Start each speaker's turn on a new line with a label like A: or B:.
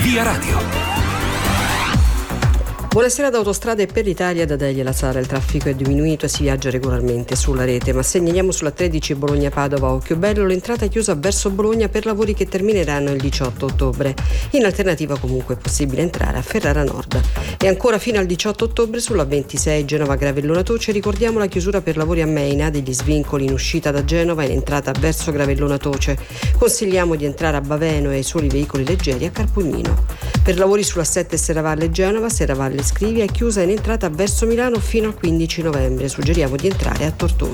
A: Via Radio.
B: Buonasera da Autostrade per l'Italia, da Delia Lazzara. Il traffico è diminuito e si viaggia regolarmente sulla rete, ma segnaliamo sulla 13 Bologna-Padova Occhiobello l'entrata chiusa verso Bologna per lavori che termineranno il 18 ottobre. In alternativa comunque è possibile entrare a Ferrara Nord. E ancora fino al 18 ottobre sulla 26 Genova-Gravellona Toce ricordiamo la chiusura per lavori a Meina degli svincoli in uscita da Genova e in entrata verso Gravellona Toce. Consigliamo di entrare a Baveno e ai soli veicoli leggeri a Carpugnino. Per lavori sulla 7 Serravalle Genova, Serravalle Scrivia è chiusa in entrata verso Milano fino al 15 novembre. Suggeriamo di entrare a Tortona.